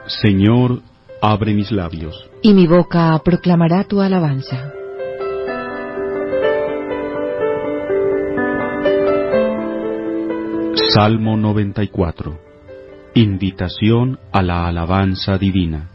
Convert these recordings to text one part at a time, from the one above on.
Señor, abre mis labios, y mi boca proclamará tu alabanza. Salmo 94. Invitación a la alabanza divina.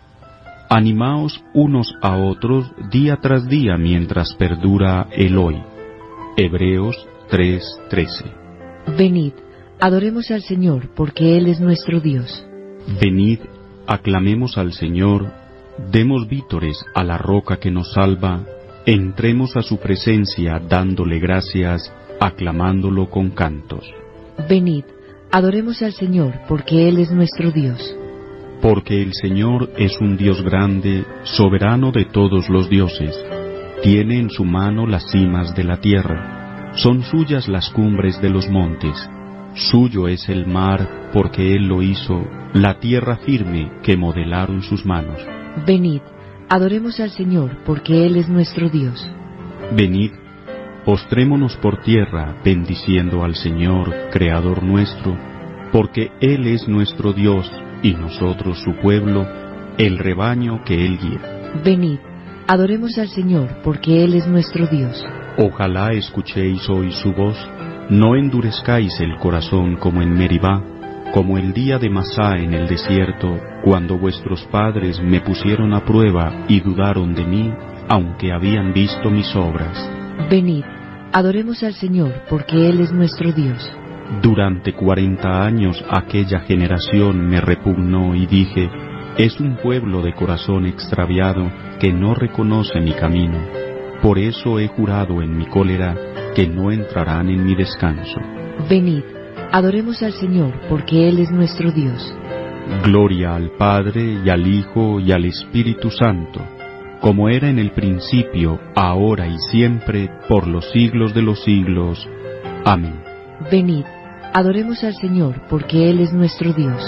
Animaos unos a otros día tras día mientras perdura el hoy. Hebreos 3:13. Venid, adoremos al Señor, porque Él es nuestro Dios. Venid, aclamemos al Señor, demos vítores a la roca que nos salva, entremos a su presencia dándole gracias, aclamándolo con cantos. Venid, adoremos al Señor, porque Él es nuestro Dios. Porque el Señor es un Dios grande, soberano de todos los dioses. Tiene en su mano las cimas de la tierra, son suyas las cumbres de los montes. Suyo es el mar, porque Él lo hizo, la tierra firme que modelaron sus manos. Venid, adoremos al Señor, porque Él es nuestro Dios. Venid, postrémonos por tierra, bendiciendo al Señor, Creador nuestro, porque Él es nuestro Dios, y nosotros su pueblo, el rebaño que Él guía. Venid, adoremos al Señor, porque Él es nuestro Dios. Ojalá escuchéis hoy su voz, no endurezcáis el corazón como en Meribá, como el día de Masá en el desierto, cuando vuestros padres me pusieron a prueba y dudaron de mí, aunque habían visto mis obras. Venid, adoremos al Señor, porque Él es nuestro Dios. Durante 40 años aquella generación me repugnó y dije, es un pueblo de corazón extraviado que no reconoce mi camino. Por eso he jurado en mi cólera que no entrarán en mi descanso. Venid, adoremos al Señor, porque Él es nuestro Dios. Gloria al Padre, y al Hijo, y al Espíritu Santo, como era en el principio, ahora y siempre, por los siglos de los siglos. Amén. Venid, adoremos al Señor, porque Él es nuestro Dios.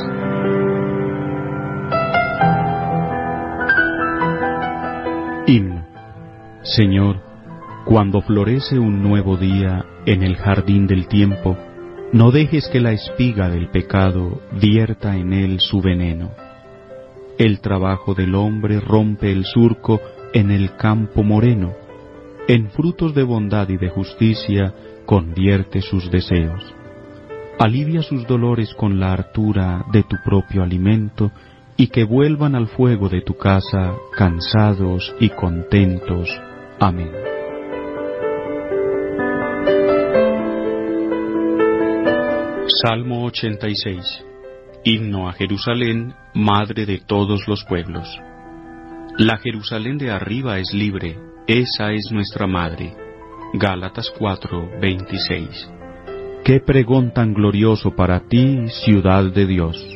Himno. Señor, cuando florece un nuevo día en el jardín del tiempo, no dejes que la espiga del pecado vierta en él su veneno. El trabajo del hombre rompe el surco en el campo moreno, en frutos de bondad y de justicia convierte sus deseos. Alivia sus dolores con la hartura de tu propio alimento, y que vuelvan al fuego de tu casa cansados y contentos. Amén. Salmo 86. Himno a Jerusalén, madre de todos los pueblos. La Jerusalén de arriba es libre, esa es nuestra madre. Gálatas 4:26. Qué pregón tan glorioso para ti, ciudad de Dios.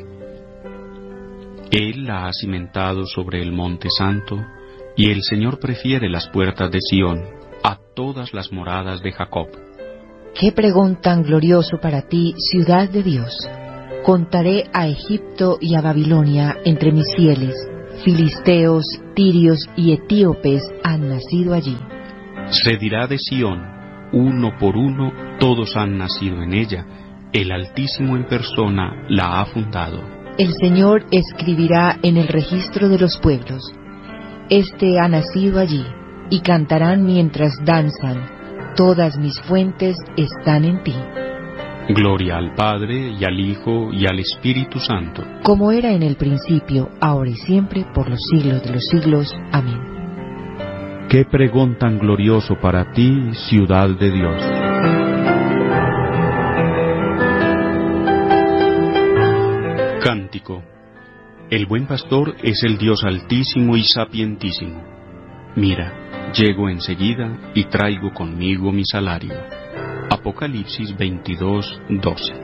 Él la ha cimentado sobre el monte santo, y el Señor prefiere las puertas de Sión a todas las moradas de Jacob. Qué pregón tan glorioso para ti, ciudad de Dios. Contaré a Egipto y a Babilonia entre mis fieles. Filisteos, tirios y etíopes han nacido allí. Se dirá de Sión, uno por uno, todos han nacido en ella. El Altísimo en persona la ha fundado. El Señor escribirá en el registro de los pueblos. Este ha nacido allí, y cantarán mientras danzan. Todas mis fuentes están en ti. Gloria al Padre, y al Hijo, y al Espíritu Santo. Como era en el principio, ahora y siempre, por los siglos de los siglos. Amén. Qué pregón tan glorioso para ti, ciudad de Dios. Cántico. El buen pastor es el Dios altísimo y sapientísimo. Mira, llego enseguida y traigo conmigo mi salario. Apocalipsis 22:12.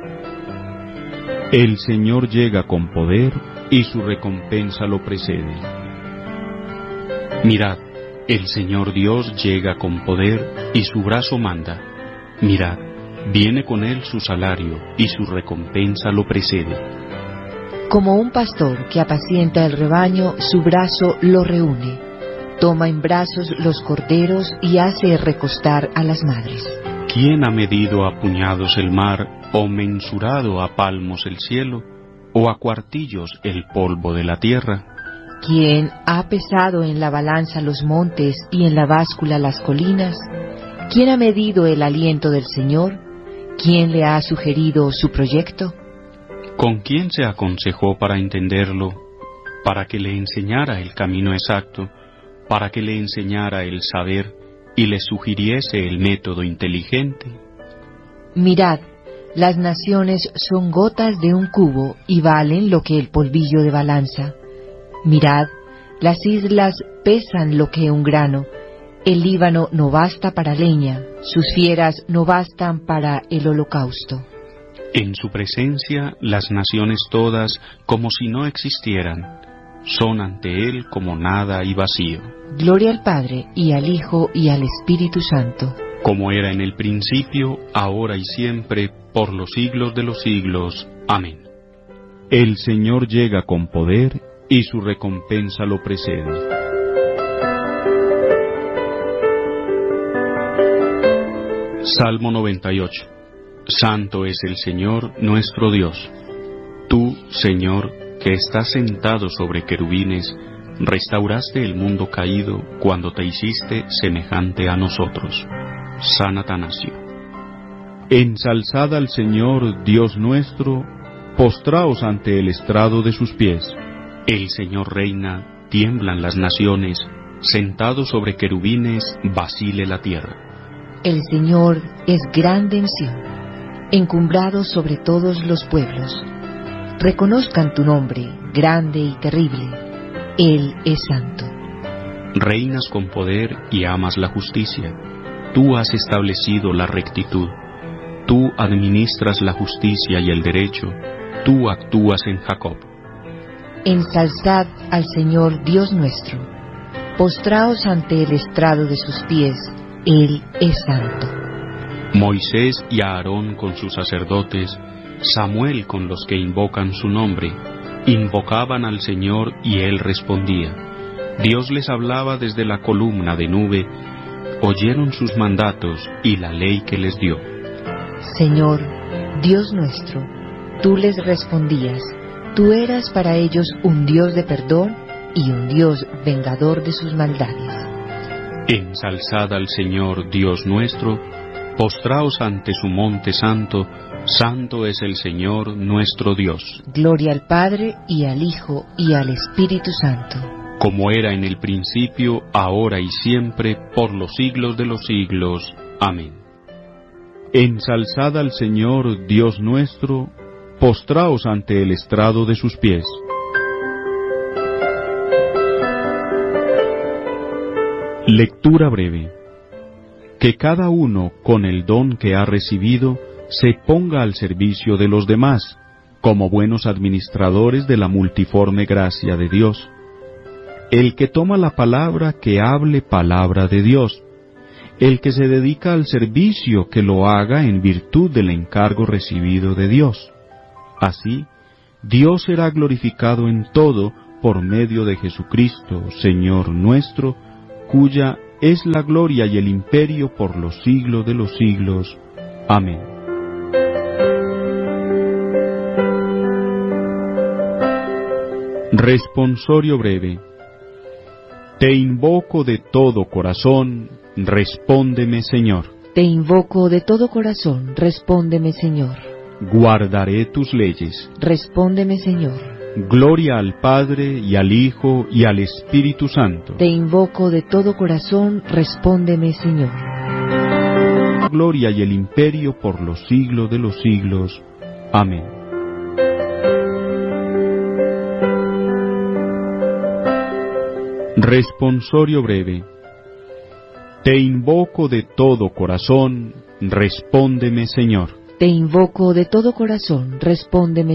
El Señor llega con poder y su recompensa lo precede. Mirad, el Señor Dios llega con poder y su brazo manda. Mirad, viene con él su salario y su recompensa lo precede. Como un pastor que apacienta el rebaño, su brazo lo reúne. Toma en brazos los corderos y hace recostar a las madres. ¿Quién ha medido a puñados el mar o mensurado a palmos el cielo? o a cuartillos el polvo de la tierra? ¿Quién ha pesado en la balanza los montes y en la báscula las colinas? ¿Quién ha medido el aliento del Señor? ¿Quién le ha sugerido su proyecto? ¿Con quién se aconsejó para entenderlo, para que le enseñara el camino exacto, para que le enseñara el saber y le sugiriese el método inteligente? Mirad, las naciones son gotas de un cubo y valen lo que el polvillo de balanza. Mirad, las islas pesan lo que un grano. El Líbano no basta para leña, sus fieras no bastan para el holocausto. En su presencia las naciones todas, como si no existieran, son ante él como nada y vacío. Gloria al Padre, y al Hijo, y al Espíritu Santo. Como era en el principio, ahora y siempre, por los siglos de los siglos. Amén. El Señor llega con poder, y su recompensa lo precede. Salmo 98. Santo es el Señor nuestro Dios. Tú, Señor, que estás sentado sobre querubines, restauraste el mundo caído cuando te hiciste semejante a nosotros. San Atanasio. Ensalzad al Señor Dios nuestro, postraos ante el estrado de sus pies. El Señor reina, tiemblan las naciones, sentado sobre querubines, vacile la tierra. El Señor es grande en Sión, encumbrado sobre todos los pueblos. Reconozcan tu nombre, grande y terrible. Él es santo. Reinas con poder y amas la justicia. Tú has establecido la rectitud. Tú administras la justicia y el derecho. Tú actúas en Jacob. Ensalzad al Señor Dios nuestro. Postraos ante el estrado de sus pies. Él es santo. Moisés y Aarón con sus sacerdotes, Samuel con los que invocan su nombre, invocaban al Señor y Él respondía. Dios les hablaba desde la columna de nube, oyeron sus mandatos y la ley que les dio. Señor, Dios nuestro, tú les respondías, tú eras para ellos un Dios de perdón y un Dios vengador de sus maldades. Ensalzad al Señor Dios nuestro, postraos ante su monte santo, santo es el Señor nuestro Dios. Gloria al Padre, y al Hijo, y al Espíritu Santo. Como era en el principio, ahora y siempre, por los siglos de los siglos. Amén. Ensalzad al Señor Dios nuestro, postraos ante el estrado de sus pies. Lectura breve. Que cada uno, con el don que ha recibido, se ponga al servicio de los demás, como buenos administradores de la multiforme gracia de Dios. El que toma la palabra, que hable palabra de Dios. El que se dedica al servicio, que lo haga en virtud del encargo recibido de Dios. Así, Dios será glorificado en todo por medio de Jesucristo, Señor nuestro, cuya es la gloria y el imperio por los siglos de los siglos. Amén. Responsorio breve. Te invoco de todo corazón, respóndeme, Señor. Te invoco de todo corazón, respóndeme, Señor. Guardaré tus leyes. Respóndeme, Señor. Gloria al Padre, y al Hijo, y al Espíritu Santo. Te invoco de todo corazón, respóndeme, Señor. Gloria y el imperio por los siglos de los siglos. Amén. Responsorio breve. Te invoco de todo corazón, respóndeme, Señor. Te invoco de todo corazón, respóndeme,